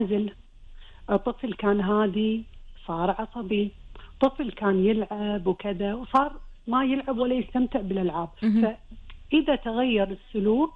منزل. طفل كان هادي صار عصبي، طفل كان يلعب وكذا وصار ما يلعب ولا يستمتع بالألعاب. اهم. فإذا تغير السلوك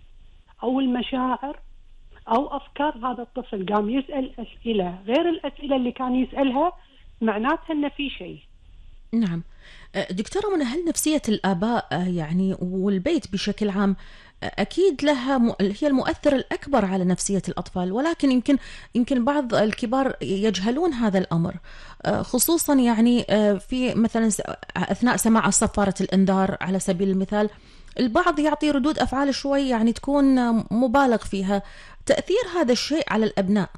أو المشاعر أو أفكار هذا الطفل، قام يسأل أسئلة غير الأسئلة اللي كان يسألها، معناتها أن في شيء. نعم. دكتورة منى، هل نفسية الآباء يعني والبيت بشكل عام أكيد لها هي المؤثر الأكبر على نفسية الأطفال، ولكن يمكن بعض الكبار يجهلون هذا الأمر، خصوصا يعني في مثلا أثناء سماع صفارة الإنذار على سبيل المثال، البعض يعطي ردود أفعال شوي يعني تكون مبالغ فيها. تأثير هذا الشيء على الأبناء.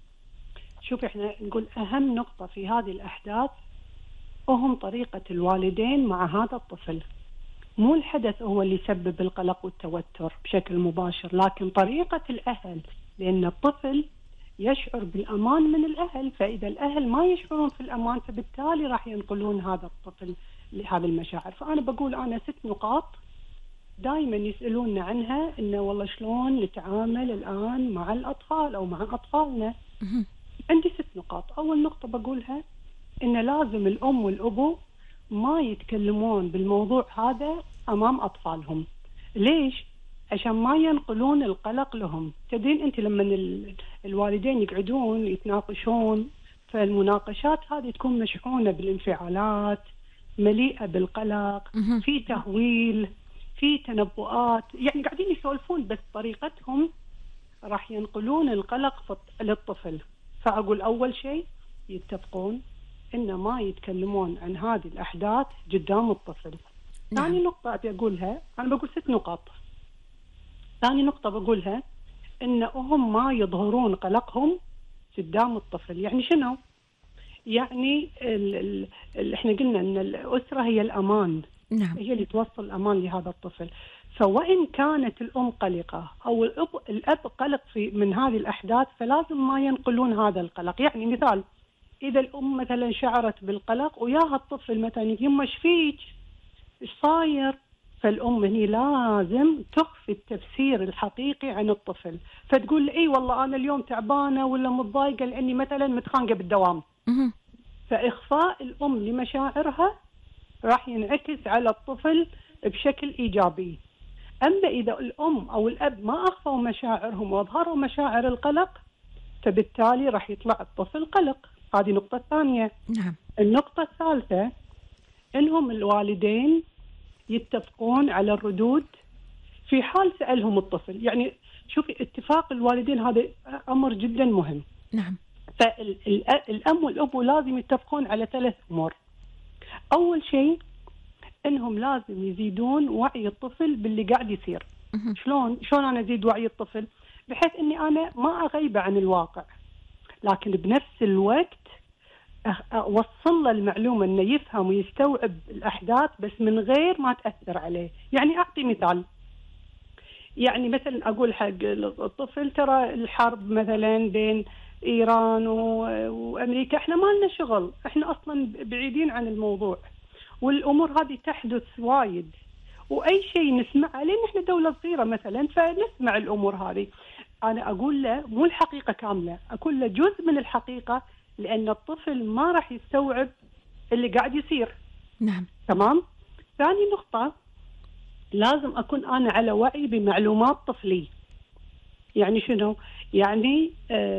شوف، احنا نقول أهم نقطة في هذه الأحداث وهم طريقة الوالدين مع هذا الطفل. مو الحدث هو اللي يسبب القلق والتوتر بشكل مباشر، لكن طريقة الأهل، لأن الطفل يشعر بالأمان من الأهل، فإذا الأهل ما يشعرون في الأمان فبالتالي راح ينقلون هذا الطفل لهذه المشاعر. فأنا بقول أنا 6 نقاط دائما يسألوننا عنها، إنه والله شلون نتعامل الآن مع الأطفال أو مع أطفالنا. مهم. عندي 6 نقاط. أول نقطة بقولها إن لازم الأم والأبو ما يتكلمون بالموضوع هذا أمام أطفالهم. ليش؟ عشان ما ينقلون القلق لهم. تدرين أنت لما الوالدين يقعدون يتناقشون، فالمناقشات هذه تكون مشحونة بالانفعالات، مليئة بالقلق، مهم. في تهويل، في تنبؤات، يعني قاعدين يسولفون بس طريقتهم راح ينقلون القلق للطفل. فأقول أول شيء يتفقون إن ما يتكلمون عن هذه الأحداث قدام الطفل. ثاني نعم. نقطة أبي أقولها، أنا بقول 6 نقاط. ثاني نقطة بقولها إن هم ما يظهرون قلقهم قدام الطفل. يعني شنو؟ يعني إحنا قلنا إن الأسرة هي الأمان، نعم. هي اللي توصل الأمان لهذا الطفل. فوإن كانت الأم قلقة أو الأب قلق من هذه الأحداث، فلازم ما ينقلون هذا القلق. يعني مثال، إذا الأم مثلا شعرت بالقلق وياها الطفل مثلا يما ايش فيك؟ ايش صاير؟ فالأم هني لازم تخفي التفسير الحقيقي عن الطفل، فتقول إيه والله أنا اليوم تعبانة ولا متضايقة لأني مثلا متخانقة بالدوام. مهم. فإخفاء الأم لمشاعرها راح ينعكس على الطفل بشكل إيجابي. أما إذا الأم أو الأب ما أخفوا مشاعرهم وأظهروا مشاعر القلق، فبالتالي راح يطلع الطفل قلق. هذه نقطة ثانية. نعم. النقطة الثالثة إنهم الوالدين يتفقون على الردود في حال سألهم الطفل. يعني شوفي، اتفاق الوالدين هذا أمر جدا مهم. نعم. فالأم والأب لازم يتفقون على 3 أمور. أول شيء إنهم لازم يزيدون وعي الطفل باللي قاعد يصير. مهم. شلون أنا أزيد وعي الطفل؟ بحيث إني أنا ما أغيبه عن الواقع، لكن بنفس الوقت أوصل له المعلومة إنه يفهم ويستوعب الأحداث بس من غير ما تأثر عليه. يعني أعطي مثال، يعني مثلا أقول حق الطفل ترى الحرب مثلا بين إيران وأمريكا إحنا ما لنا شغل، إحنا أصلا بعيدين عن الموضوع، والأمور هذه تحدث وايد، وأي شيء نسمعه لأن إحنا دولة صغيرة مثلا فنسمع الأمور هذه. أنا أقول له مو الحقيقة كاملة، أقول له جزء من الحقيقة، لأن الطفل ما راح يستوعب اللي قاعد يصير. نعم. تمام؟ ثاني نقطة، لازم أكون أنا على وعي بمعلومات طفلي. يعني شنو؟ يعني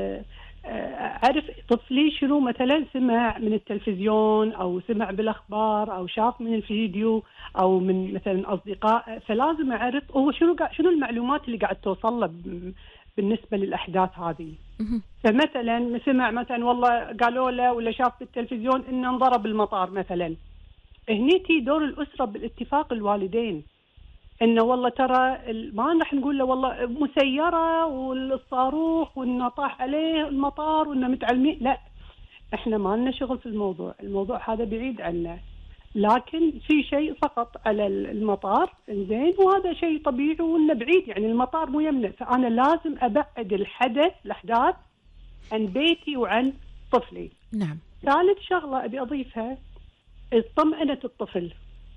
أعرف طفلي شنو مثلا سمع من التلفزيون أو سمع بالأخبار أو شاف من الفيديو أو من مثلا أصدقاء، فلازم أعرف هو شنو المعلومات اللي قاعد توصل له بالنسبة للأحداث هذه. مهم. فمثلا سمع مثلا والله قالوا له ولا شاف بالتلفزيون إنه انضرب المطار مثلا، هني تي دور الأسرة بالاتفاق الوالدين، إنه والله ترى ما راح نقول له والله مسيرة والصاروخ وإنه طاح عليه المطار وإنه متعلمين، لا، إحنا ما لنا شغل في الموضوع هذا بعيد عنا، لكن في شيء فقط على المطار إنزين، وهذا شيء طبيعي وإنه بعيد، يعني المطار مو يمنا، فأنا لازم أبعد الأحداث عن بيتي وعن طفلي. نعم. ثالث شغلة أبي أضيفها، طمأنة الطفل.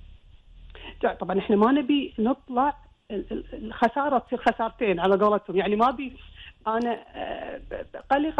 طبعا احنا ما نبي نطلع الخسارة تصير خسارتين على قولتهم، يعني ما بي أنا قلق